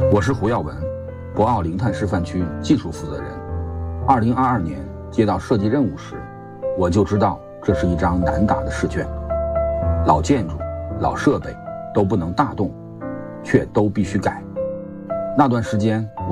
我是胡耀文，博鳌零碳示范区技术负责人。2022年接到设计任务时，我就知道这是一张难打的试卷。老建筑、老设备都不能大动，却都必须改。那段时间